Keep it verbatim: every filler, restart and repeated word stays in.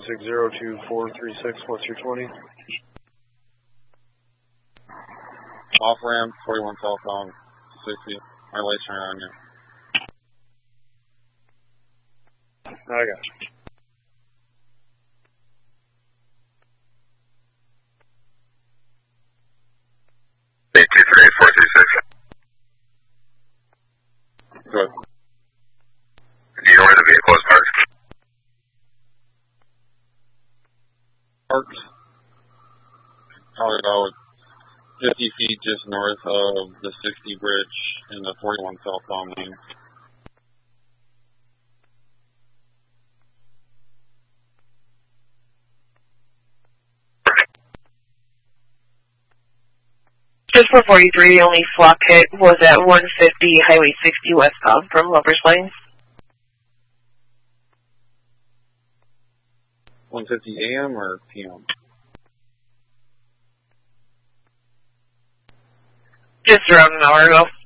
six zero two four three six, what's your twenty? Off ramp, forty-one southbound, sixty. My lights turn on you. I got you. eight two three four three six. Good. Do you know where the vehicle is parked? Parked probably about fifty feet just north of the sixty bridge in the forty-one southbound lane. Just for forty-three, the only flock hit was at one fifty Highway sixty westbound from Lovers Lane. one fifty A M or P M? Just around an hour ago.